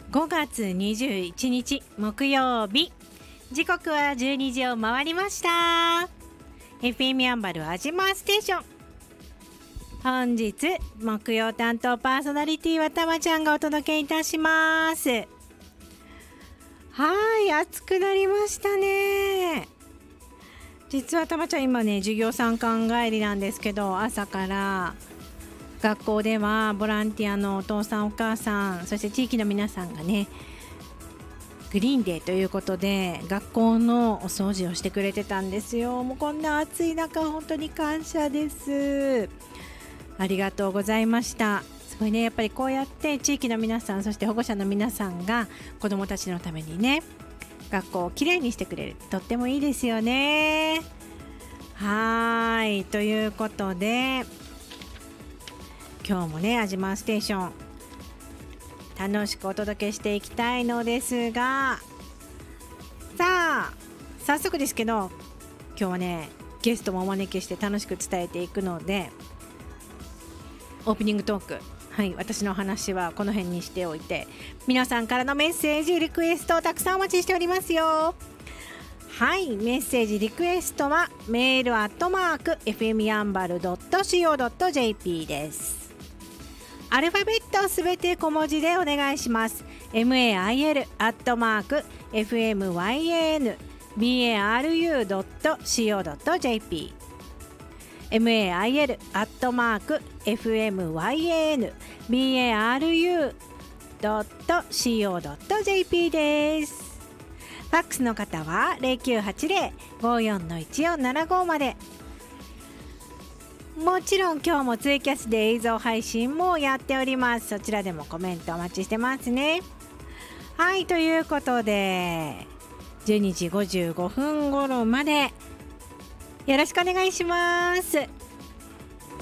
5月21日木曜日、時刻は12時を回りました。 FM やんばるあじまステーション、本日木曜担当パーソナリティはたまちゃんがお届けいたします。はい、暑くなりましたね。実はたまちゃん今ね、授業参観帰りなんですけど、朝から学校ではボランティアのお父さんお母さん、そして地域の皆さんがね、グリーンデーということで学校のお掃除をしてくれてたんですよ。もうこんな暑い中本当に感謝です。ありがとうございました。すごいね、やっぱりこうやって地域の皆さん、そして保護者の皆さんが子どもたちのためにね、学校をきれいにしてくれる、とってもいいですよね。はい、ということで今日もね、あじまステーション楽しくお届けしていきたいのですが、さあ早速ですけど、今日はねゲストもお招きして楽しく伝えていくので、オープニングトーク、はい、私の話はこの辺にしておいて、皆さんからのメッセージリクエストをたくさんお待ちしておりますよ。はい、メッセージリクエストはメール@fmyanbaru.co.jp です。アルファベットすべて小文字でお願いします。 mail@fmyanbaru.co.jp mail@fmyanbaru.co.jp です。ファックスの方は 0980-54-1475 まで。もちろん今日もツイキャスで映像配信もやっております。そちらでもコメントお待ちしてますね。はい、ということで12時55分頃までよろしくお願いします。